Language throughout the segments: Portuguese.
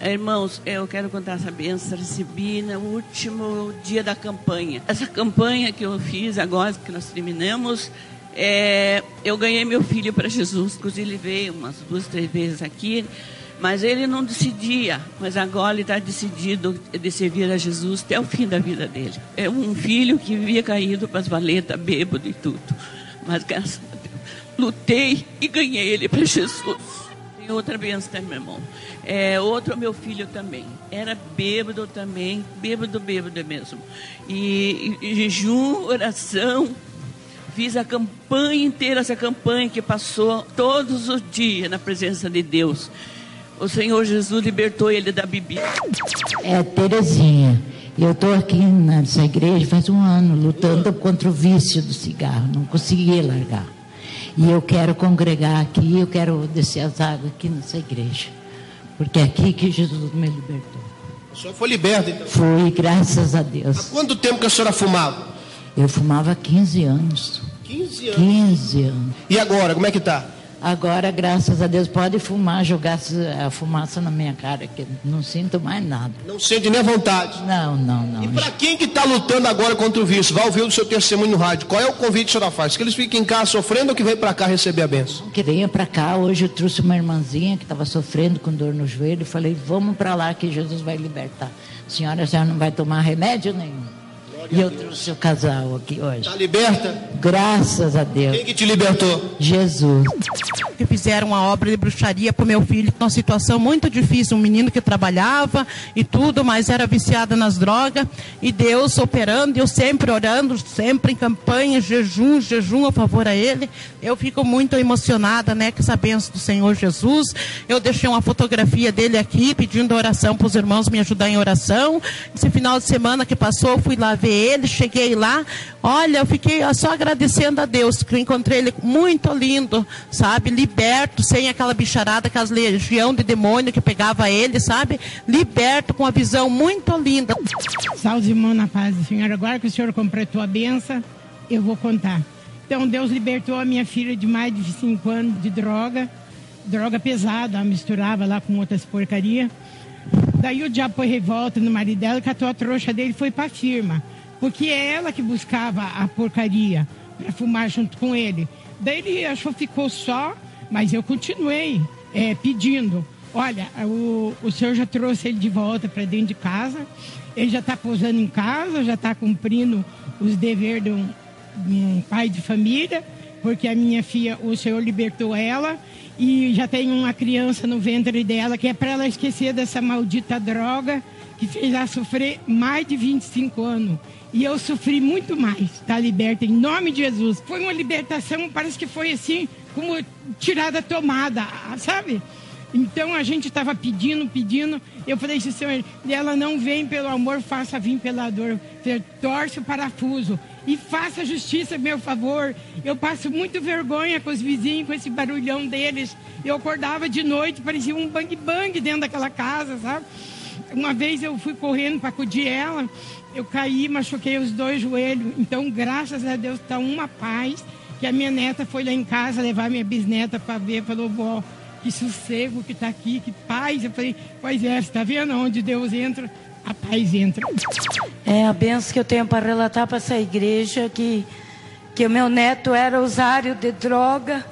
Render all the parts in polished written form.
Irmãos, eu quero contar essa bênção. Recebi no último dia da campanha. Essa campanha que eu fiz agora, que nós terminamos, eu ganhei meu filho para Jesus. Inclusive ele veio umas 2, 3 vezes aqui, mas ele não decidia. Mas agora ele está decidido de servir a Jesus até o fim da vida dele. É um filho que vivia caído para as valetas, bêbado e tudo. Mas graças a Deus, lutei e ganhei ele para Jesus. Tem outra bênção, tá, meu irmão? Outro meu filho também. Era bêbado também, bêbado mesmo. E jejum, oração. Fiz a campanha inteira, essa campanha que passou todos os dias na presença de Deus. O Senhor Jesus libertou ele da bebida. Terezinha, eu estou aqui nessa igreja faz 1 ano, lutando contra o vício do cigarro. Não consegui largar. E eu quero congregar aqui, eu quero descer as águas aqui nessa igreja. Porque é aqui que Jesus me libertou. A senhora foi liberta, então? Fui, graças a Deus. Há quanto tempo que a senhora fumava? Eu fumava há 15 anos. 15 anos? 15 anos. E agora, como é que está? Agora, graças a Deus, pode fumar, jogar a fumaça na minha cara, que não sinto mais nada. Não sente nem vontade? Não. E para quem que está lutando agora contra o vício, vai ouvir o seu testemunho no rádio, qual é o convite que a senhora faz? Que eles fiquem em casa sofrendo ou que vem para cá receber a bênção? Que venha para cá. Hoje eu trouxe uma irmãzinha que estava sofrendo com dor no joelho e falei, vamos para lá que Jesus vai libertar. A senhora já não vai tomar remédio nenhum. E eu trouxe o casal aqui hoje. Está liberta? Graças a Deus. Quem que te libertou? Jesus. Que fizeram uma obra de bruxaria para o meu filho, uma situação muito difícil, um menino que trabalhava e tudo, mas era viciado nas drogas, e Deus operando, eu sempre orando, sempre em campanha, jejum a favor a ele. Eu fico muito emocionada, né, com essa bênção do Senhor Jesus. Eu deixei uma fotografia dele aqui, pedindo oração para os irmãos me ajudar em oração. Esse final de semana que passou, eu fui lá ver ele, cheguei lá, olha, eu fiquei só agradecendo a Deus, que eu encontrei ele muito lindo, sabe, liberto, sem aquela bicharada, aquelas legião de demônio que pegava ele, sabe, liberto, com uma visão muito linda. Salve, irmão, na paz do Senhor. Agora que o Senhor completou a benção, eu vou contar. Então, Deus libertou a minha filha de mais de 5 anos de droga pesada, ela misturava lá com outras porcarias. Daí o diabo foi revolta no marido dela, catou a trouxa dele e foi para a firma. Porque é ela que buscava a porcaria para fumar junto com ele. Daí ele achou que ficou só, mas eu continuei pedindo. Olha, o senhor já trouxe ele de volta para dentro de casa, ele já está pousando em casa, já está cumprindo os deveres de um pai de família, porque a minha filha, o senhor libertou ela, e já tem uma criança no ventre dela, que é para ela esquecer dessa maldita droga, que fez ela sofrer mais de 25 anos. E eu sofri muito mais, está liberta, em nome de Jesus. Foi uma libertação, parece que foi assim, como tirada tomada, sabe? Então a gente estava pedindo. Eu falei assim, Senhor, ela não vem pelo amor, faça vir pela dor. Torce o parafuso e faça justiça, meu favor. Eu passo muito vergonha com os vizinhos, com esse barulhão deles. Eu acordava de noite, parecia um bang-bang dentro daquela casa, sabe? Uma vez eu fui correndo para acudir ela, eu caí, machuquei os 2 joelhos. Então, graças a Deus, está uma paz, que a minha neta foi lá em casa levar minha bisneta para ver, falou, vó, que sossego que está aqui, que paz. Eu falei, pois é, você está vendo onde Deus entra, a paz entra. A benção que eu tenho para relatar para essa igreja, que o meu neto era usuário de droga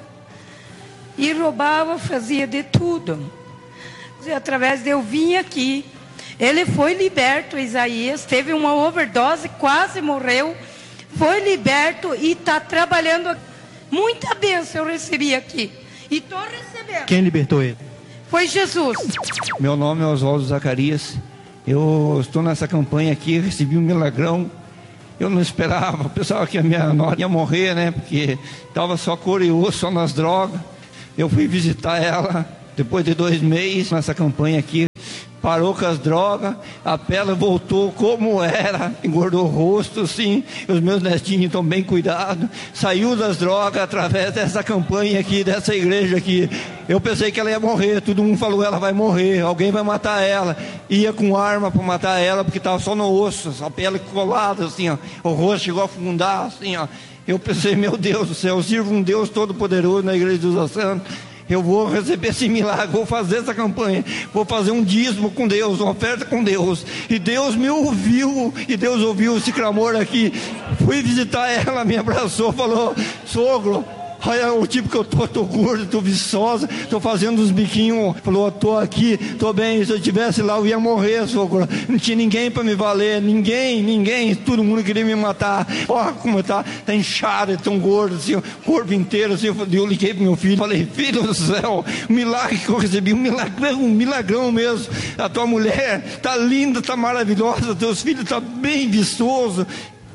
e roubava, fazia de tudo. E através de eu vim aqui, ele foi liberto, Isaías, teve uma overdose, quase morreu, foi liberto e está trabalhando. Muita bênção eu recebi aqui. E estou recebendo. Quem libertou ele? Foi Jesus. Meu nome é Oswaldo Zacarias. Eu estou nessa campanha aqui, recebi um milagrão. Eu não esperava, pensava que a minha nora ia morrer, né? Porque estava só curioso, só nas drogas. Eu fui visitar ela depois de 2 meses nessa campanha aqui. Parou com as drogas, a pele voltou como era, engordou o rosto, sim. Os meus netinhos estão bem cuidados. Saiu das drogas através dessa campanha aqui, dessa igreja aqui. Eu pensei que ela ia morrer, todo mundo falou, ela vai morrer, alguém vai matar ela. Ia com arma para matar ela, porque estava só no osso, a pele colada, assim, ó. O rosto chegou a afundar, assim, ó. Eu pensei, meu Deus do céu, eu sirvo um Deus todo-poderoso na igreja dos Santos. eu vou receber esse milagre, vou fazer essa campanha, vou fazer um dízimo com Deus, uma oferta com Deus. E Deus me ouviu, e Deus ouviu esse clamor aqui. Fui visitar ela, me abraçou, falou: sogro, olha o tipo que eu tô gordo, tô viçosa, tô fazendo uns biquinhos. Falou: tô aqui, tô bem. Se eu estivesse lá eu ia morrer, sogro. Não tinha ninguém para me valer, ninguém, todo mundo queria me matar. Olha como tá inchado, tão gordo, assim, o corpo inteiro, assim. Eu liguei pro meu filho, falei: filho do céu, o milagre que eu recebi, um milagrão mesmo. A tua mulher tá linda, tá maravilhosa, teus filhos tá bem viçoso,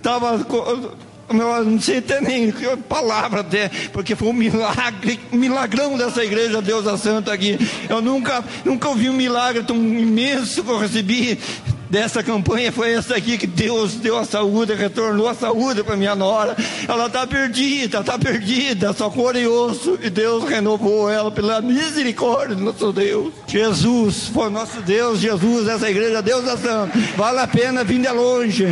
não sei até nem palavra até, porque foi um milagrão dessa igreja Deus é Santo aqui. Eu nunca ouvi um milagre tão imenso que eu recebi dessa campanha. Foi essa aqui que Deus deu a saúde, retornou a saúde para minha nora. Ela está perdida, só cor e osso, e Deus renovou ela pela misericórdia do nosso Deus. Jesus foi nosso Deus, Jesus, essa igreja Deus é Santo. Vale a pena vir de longe,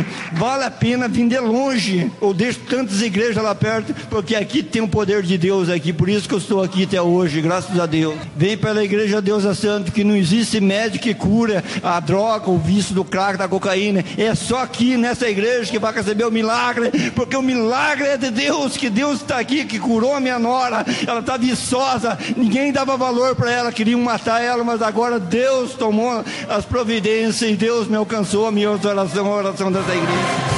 eu deixo tantas igrejas lá perto, porque aqui tem o poder de Deus aqui, por isso que eu estou aqui até hoje, graças a Deus. Vem pela igreja Deus é Santo, que não existe médico que cura a droga, o vício do crack, da cocaína. É só aqui nessa igreja que vai receber o milagre, porque o milagre é de Deus, que Deus está aqui, que curou a minha nora. Ela está viçosa, ninguém dava valor para ela, queriam matar ela, mas agora Deus tomou as providências e Deus me alcançou a minha oração, a oração dessa igreja.